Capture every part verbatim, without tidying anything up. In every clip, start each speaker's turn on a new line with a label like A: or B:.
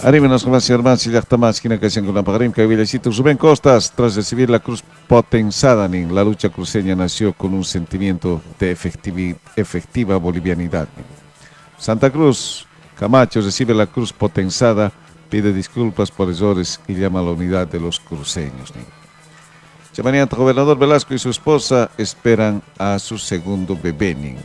A: Arriba nos más y hermanos y ya más que que se encuentra pagarín que Villecito Rubén Costas tras recibir la cruz potenzada nin, la lucha cruceña nació con un sentimiento de efectiva bolivianidad. Nin. Santa Cruz Camacho recibe la cruz potenzada, pide disculpas por errores y llama a la unidad de los cruceños. Mañana el gobernador Velasco y su esposa esperan a su segundo bebé. Nin.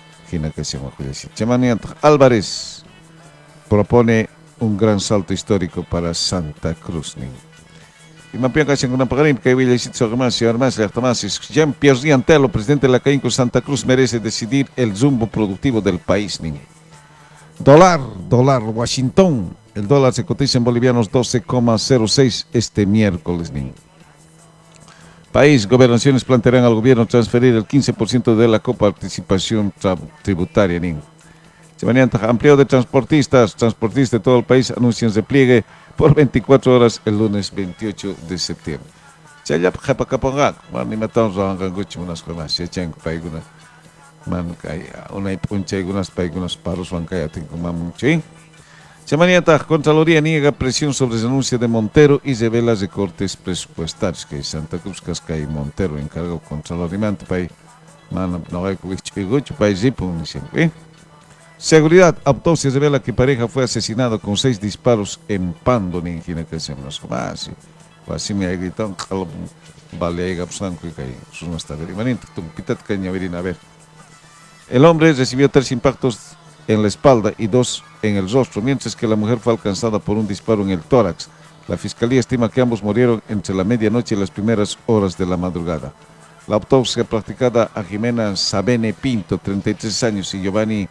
A: Mañana Álvarez propone un gran salto histórico para Santa Cruz. Y mapean que en una pagarín que había sido más y más y Jean-Pierre Riantelo, presidente de la CAINCO Santa Cruz, merece decidir el rumbo productivo del país. Dólar, dólar, Washington. El dólar se cotiza en bolivianos doce coma cero seis este miércoles. País, gobernaciones plantearán al gobierno transferir el quince por ciento de la coparticipación tributaria. Mañana, ampliado de transportistas, transportistas de todo el país anuncian repliegue por veinticuatro horas el lunes veintiocho de septiembre. Ya ya para capongar, man ni matamos a ganguchi unas cosas, ya chengo paiguna, man kaya, una puncha algunas paigunas paros van kaya tengo mamucho. Mañana, Contraloría niega presión sobre el anuncio de Montero y revela recortes presupuestarios que Santa Cruz Casca y Montero encargó Contraloría para man no hay que país y siempre. Seguridad, autopsia revela que pareja fue asesinado con seis disparos en Pando, ni en que se nos más. Así me ha gritado, vale, hay gapsanco y caí. Eso no está bien. Manito, tu pitat cañaverina, a ver. El hombre recibió tres impactos en la espalda y dos en el rostro, mientras que la mujer fue alcanzada por un disparo en el tórax. La fiscalía estima que ambos murieron entre la medianoche y las primeras horas de la madrugada. La autopsia practicada a Jimena Sabene Pinto, treinta y tres años, y Giovanni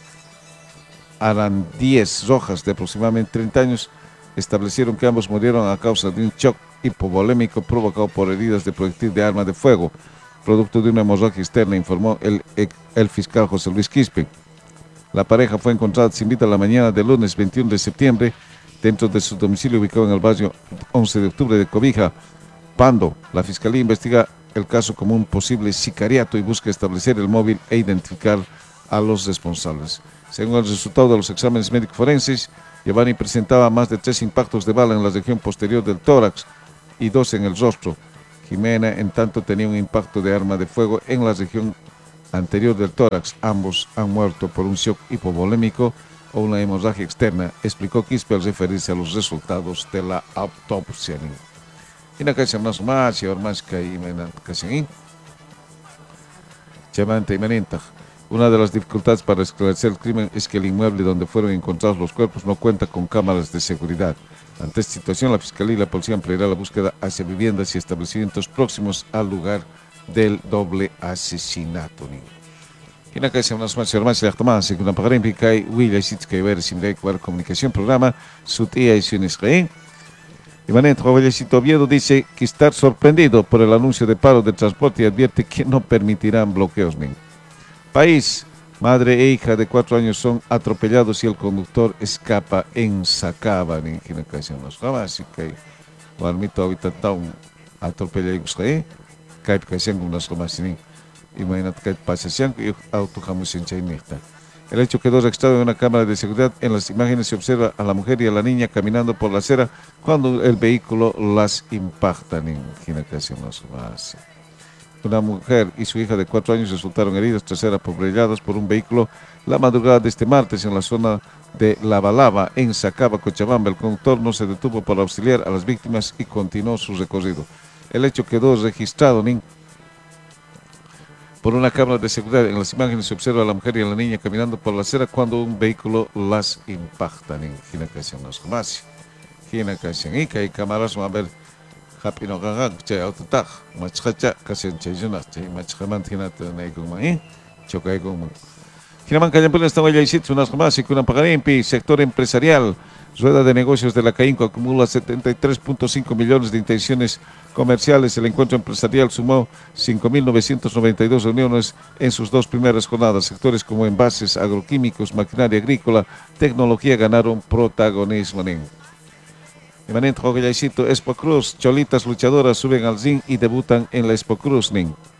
A: Arandíez Rojas, de aproximadamente treinta años, establecieron que ambos murieron a causa de un shock hipovolémico provocado por heridas de proyectil de arma de fuego, producto de una hemorragia externa, informó el, el fiscal José Luis Quispe. La pareja fue encontrada sin vida la mañana del lunes veintiuno de septiembre dentro de su domicilio ubicado en el barrio once de octubre de Cobija, Pando. La fiscalía investiga el caso como un posible sicariato y busca establecer el móvil e identificar a los responsables. Según el resultado de los exámenes médicos forenses, Giovanni presentaba más de tres impactos de bala en la región posterior del tórax y dos en el rostro. Jimena, en tanto, tenía un impacto de arma de fuego en la región anterior del tórax. Ambos han muerto por un shock hipovolémico o una hemorragia externa, explicó Quispe al referirse a los resultados de la autopsia. Y la casa más más y ahora más que ahí me casi Chamante y Menenta. Una de las dificultades para esclarecer el crimen es que el inmueble donde fueron encontrados los cuerpos no cuenta con cámaras de seguridad. Ante esta situación, la Fiscalía y la Policía ampliará la búsqueda hacia viviendas y establecimientos próximos al lugar del doble asesinato. Y en la calle unas más y más y la tomada con la pagarén picay William Sitske ver sin de comunicación programa su tía y su Israel. Y Manento Jovelecito Oviedo dice que está sorprendido por el anuncio de paro de transporte y advierte que no permitirán bloqueos. País, madre e hija de cuatro años son atropellados y el conductor escapa en Sacaba. En la calle unas así que Guarmito ahorita está un atropella y busca cae casi en unas más sin imagínate que pasa y autojamos en Chainista. El hecho quedó registrado en una cámara de seguridad. En las imágenes se observa a la mujer y a la niña caminando por la acera cuando el vehículo las impacta. En la calle unas más. Una mujer y su hija de cuatro años resultaron heridas tras ser aprovelladas por un vehículo la madrugada de este martes en la zona de Lavalava, en Sacaba, Cochabamba. El conductor no se detuvo para auxiliar a las víctimas y continuó su recorrido. El hecho quedó registrado ¿nin? por una cámara de seguridad. En las imágenes se observa a la mujer y a la niña caminando por la acera cuando un vehículo las impacta. ¿nin? Y que hay cámaras, a ver. Happy no gangag, chay autotag, machkacha, kasen chay junas, chay machkaman tinat na igong eh, chokay gong. Kinaman kanyang pulas na wala isit, sunas más y kuna pagarimpi, sector empresarial, rueda de negocios de la CAINCO acumula setenta y tres punto cinco millones de intenciones comerciales. El encuentro empresarial sumó cinco mil novecientas noventa y dos reuniones en sus dos primeras jornadas. Sectores como envases, agroquímicos, maquinaria agrícola, tecnología ganaron protagonismo. Emanente Jovelecito, Expo Cruz, cholitas luchadoras suben al ring y debutan en la Expo Cruz.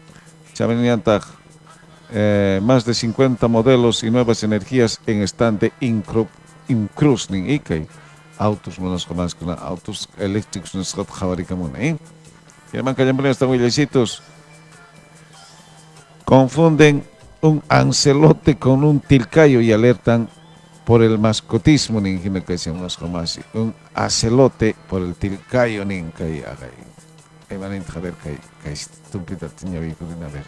A: Eh, más de cincuenta modelos y nuevas energías en stand de Incruz. autos monas jamás con autos eléctricos nos fabricamos, ¿eh? Y hermano Callambrón hasta huellecitos confunden un ancelote con un tilcayo y alertan por el mascotismo nin hina que hacemos jamás un acelote por el tilcayo nin que haga ahí van a ver que que estúpida tenía vehículo a ver.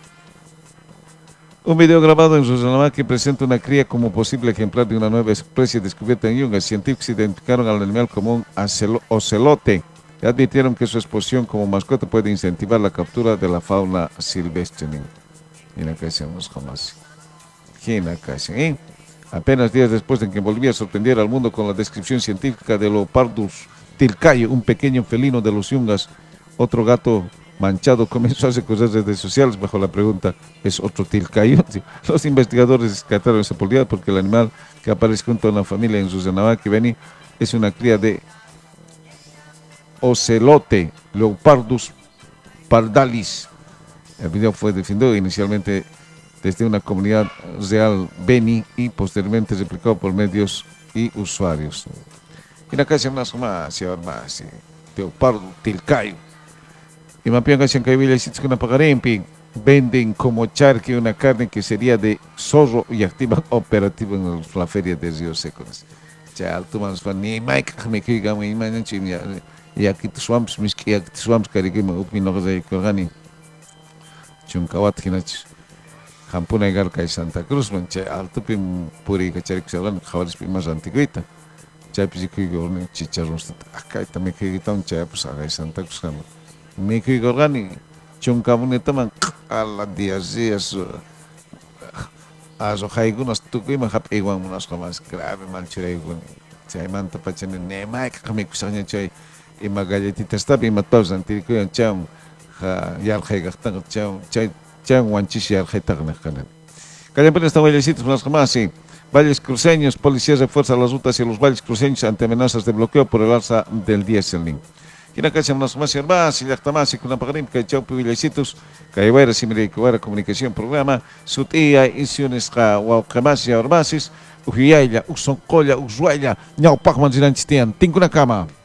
A: Un video grabado en Susanamá que presenta una cría como posible ejemplar de una nueva especie descubierta en Yunga. Científicos identificaron al animal como un ocelote y advirtieron que su exposición como mascota puede incentivar la captura de la fauna silvestre. En la casa jamás. En la casa, ¿eh? Apenas días después de que Bolivia sorprendiera al mundo con la descripción científica de Leopardus tilcayo, un pequeño felino de los Yungas, otro gato manchado comenzó a circular redes sociales bajo la pregunta ¿es otro tilcayo? Los investigadores descartaron esa posibilidad porque el animal que aparece junto a una familia en Susanamá Beni es una cría de ocelote Leopardus pardalis. El video fue defendido inicialmente desde una comunidad real Beni y posteriormente replicado por medios y usuarios. Y la casa más más más Leopardo tilcayo. Y Mapián Cachancavilla y una pagarempi venden como charque una carne que sería de zorro y activa operativa en la feria de Río Seco. Ya, tú más fan ni Mike me quiga muy mancha y aquí te swamps mis que aquí te swamps carigima upmi no de Corgani. Chunkawat hinach. Hampuna Garca y Santa Cruz mancha alto pim puri cacharik salan jawaris pim más antiguita. Ya pues que gorni chicharros acá también que tan cha pues haga Santa Cruz. Miko Gorgani, chungkamun itu mang ala dia sih as aso haigunas tukui mahap iwang munas kamas grabe man churai gun. Cai mantap aja nih nemai kami kusanya cai ima galletitas tapi ima tos nanti ku yang cam ha yar haigak tang cam cai cam wanchis yar haitag nak kanan. Kalian pernah tahu valles munas kamas sí. Valles cruceños, policías refuerzan las rutas y los valles cruceños ante amenazas de bloqueo por el alza del diésel. Kina kasi mas mas yerba sila tamasi kuna pagarim kay Chau Pivilecitos kay Wera Simiri Kuwera Komunikasyon Programa sutia isiones ka wa kamasi orbasis uhiyaya usongkoya uswaya nyau pakman zinan tian tingkuna kama.